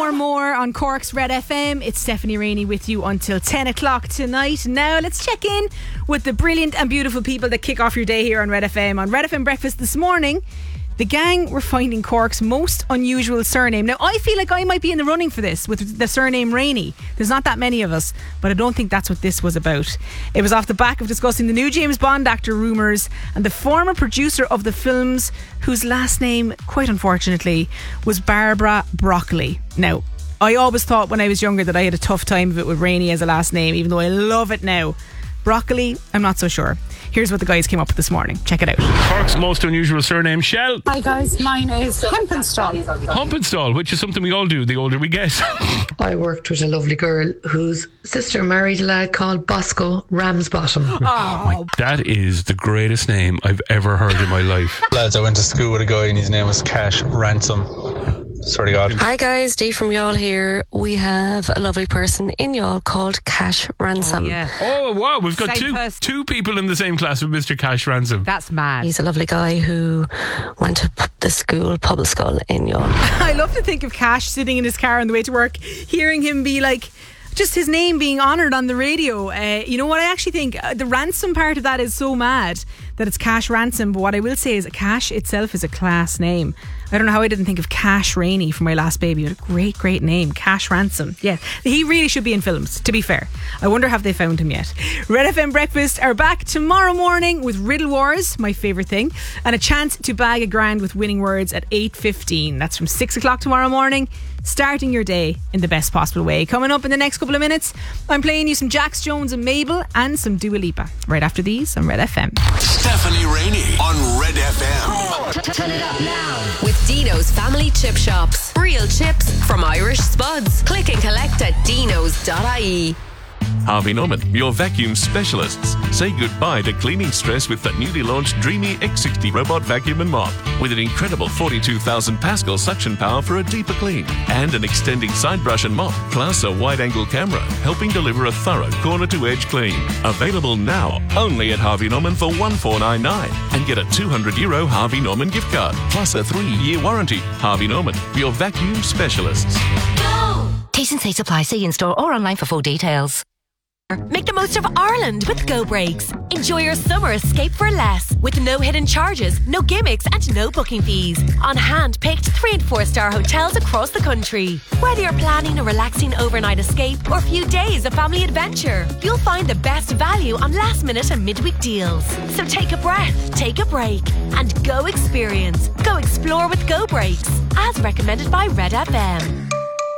hour more on Cork's Red FM. It's Stephanie Rainey with you until 10 o'clock tonight. Now let's check in with the brilliant and beautiful people that kick off your day here on Red FM. On Red FM Breakfast this morning, the gang were finding Cork's most unusual surname. Now, I feel like I might be in the running for this with the surname Rainey. There's not that many of us, but I don't think that's what this was about. It was off the back of discussing the new James Bond actor rumours and the former producer of the films, whose last name, quite unfortunately, was Barbara Broccoli. Now, I always thought when I was younger that I had a tough time of it with Rainey as a last name, even though I love it now. Broccoli, I'm not so sure. Here's what the guys came up with this morning. Check it out. Cork's most unusual surname, Shell. Hi guys, mine is Humpenstall. Humpenstall, which is something we all do the older we get. I worked with a lovely girl whose sister married a lad called Bosco Ramsbottom. Oh, That is the greatest name I've ever heard in my life. Lads, I went to school with a guy and his name was Cash Ransom. Swear to God. Hi guys, Dee from Youghal here. We have a lovely person in Youghal called Cash Ransom. Oh wow, we've got Same person. two people in the same class with Mr. Cash Ransom. that's mad. He's a lovely guy who went to the public school in Youghal. I love to think of Cash sitting in his car on the way to work, hearing him be like, just his name being honoured on the radio. You know what, I actually think the ransom part of that is so mad that it's Cash Ransom, but what I will say is Cash itself is a class name. I don't know how I didn't think of Cash Rainey for my last baby. What a great name, Cash Ransom. Yeah, he really should be in films, to be fair. I wonder have they found him yet. Red FM Breakfast are back tomorrow morning with Riddle Wars, my favourite thing, and a chance to bag $1,000 with winning words at 8:15. That's from 6 o'clock tomorrow morning. Starting your day in the best possible way. Coming up in the next couple of minutes, I'm playing you some Jax Jones and Mabel and some Dua Lipa. Right after these on Red FM. Stephanie Rainey on Red FM. Turn it up now. With Dino's Family Chip Shops. Real chips from Irish Spuds. Click and collect at dinos.ie. Harvey Norman, your vacuum specialists. Say goodbye to cleaning stress with the newly launched Dreamy X60 robot vacuum and mop. With an incredible 42,000 Pascal suction power for a deeper clean. And an extending side brush and mop, plus a wide-angle camera, helping deliver a thorough corner-to-edge clean. Available now, only at Harvey Norman for $1,499. And get a €200 Harvey Norman gift card, plus a 3-year warranty. Harvey Norman, your vacuum specialists. Go! T's and C's apply. See in-store or online for full details. Make the most of Ireland with Go Breaks. Enjoy your summer escape for less with no hidden charges, no gimmicks and no booking fees on hand-picked 3- and 4-star hotels across the country. Whether you're planning a relaxing overnight escape or a few days of family adventure, you'll find the best value on last-minute and midweek deals. So take a breath, take a break and go experience. Go explore with Go Breaks, as recommended by Red FM.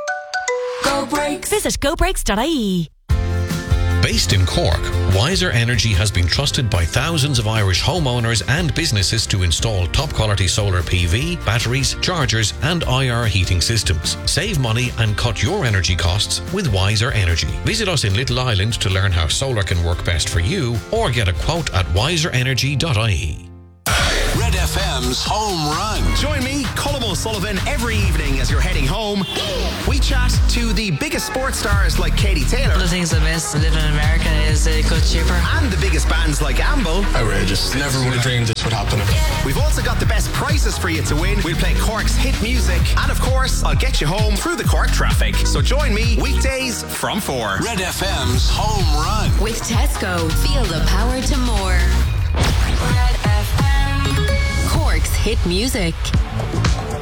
Go Breaks. Visit gobreaks.ie. Based in Cork, Wiser Energy has been trusted by thousands of Irish homeowners and businesses to install top-quality solar PV, batteries, chargers and IR heating systems. Save money and cut your energy costs with Wiser Energy. Visit us in Little Island to learn how solar can work best for you or get a quote at wiserenergy.ie. Red FM's Home Run. Join me, Colm O'Sullivan, every evening as you're heading home. We chat to the biggest sports stars like Katie Taylor. One of the things I miss living in America is it got cheaper. And the biggest bands like Amble. Outrageous. Never would have dreamed this would happen. We've also got the best prizes for you to win. We'll play Cork's hit music. And of course, I'll get you home through the Cork traffic. So join me weekdays from 4. Red FM's Home Run. With Tesco, feel the power to more. Red FM. Cork's hit music.